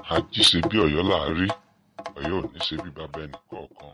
ají ṣe bí Ọ̀yọ́ là á rí, Ọ̀yọ́ ò ní ṣe bí bàbá ẹnì kọ̀ọ̀kan.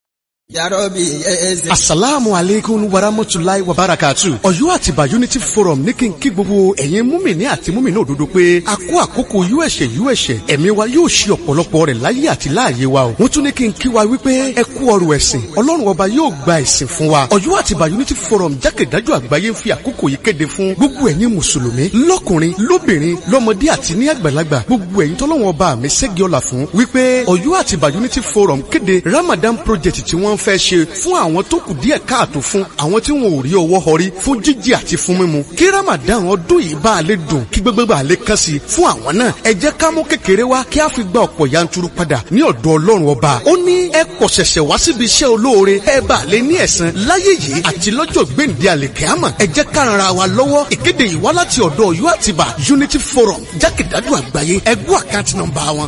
Asalaamu aleykum warahmatulahi wabarakatu. Ọ̀yọ́ Àtìbà Unity Forum ní kí n kí gbogbo ẹ̀yin múmìnì àti múmìnì òdodo pé a kó àkókò yúẹ̀ṣẹ̀ ẹ̀mí wa yóò ṣe ọ̀pọ̀lọpọ̀ rẹ̀ láyé àti láàyè wa o. Wọ́n tún ní kí n kí wa wípé ẹ kú ọrọ̀ ẹ̀sìn, Ọlọ́run ọba yóò gba ẹ̀sìn fún wa. Ọ̀yọ́ Àtìbà Unity Forum jákèjádò àgbáyé ń fi àkókò yìí kéde fún gbogbo ẹ̀yin mùsùlùmí lọ́kùnrin lóbìnrin lọ́mọdé àti ní àgbàlagbà, gbogbo ẹ̀yin tọ́lọ́run ọba mi ṣẹ́gi ọlá fún wípé Ọ̀yọ́ Àtìbà Unity Forum kéde Ramadan project tí wọ́n fẹ́ ṣe fún àwọn tó kù díẹ̀ káàtó fún àwọn tí wọn ò rí ọwọ́ họrí fún jíjẹ àti fún mímu kí Ramadan ọdún yìí bá a lè dùn kí gbogbo bá a lè kàn sí fún àwọn náà. Ẹ jẹ́ ká mú kékeré wá kí a fi gba ọ̀pọ̀ yanturu padà ní ọ̀dọ̀ Ọlọ́run ọba. Ó ní ẹ kọ̀ ṣẹ̀ṣẹ̀ wá síbi iṣẹ́ olóore ẹ bá a lè ní ẹ̀san láyé yìí àti lọ́jọ́ gbèǹde àlèkẹ́àmọ̀. Ẹ jẹ́ ká ran ara wa lọ́wọ́. Ìkéde yìí wá láti ọ̀dọ̀ Ọ̀yọ́ Àtìbà Unity Forum jákèjádò àgbáyé. Ẹgbẹ́ àkáǹtì nọ́mbà wọn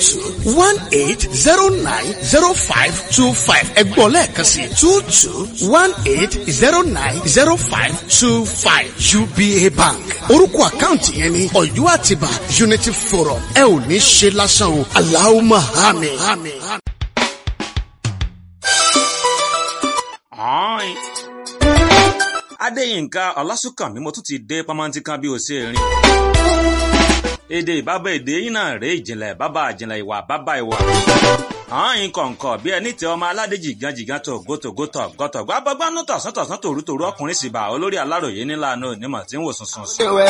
2218090525. Ẹgbẹ́ lẹ́ẹ̀kan sí 2218090525 UBA Bank. Orúkọ àkáǹtì yẹn ni Ọ̀yọ́ Àtìbà Unity Forum. Ẹ ò ní ṣe lásán o. Allahumma àmín. Adéyínká Ọlásùnkànmí mo tún ti dé pamọ́ntí kan bí o ṣe rìn. Èdè ìbábá èdè yín náà rèé ìjìnlẹ̀ bábà ìjìnlẹ̀ ìwà bábà ìwà. Ààyìn kọ̀ǹkọ̀ bí ẹni tẹ ọmọ aládé jìgàn tògótògótọ̀ gbàbọ́gbánú tọ̀sán tòrútòrú ọkùnrin sì bá olórí Aláròyé nílànà onímọ̀ tí ń wò sùnsùn.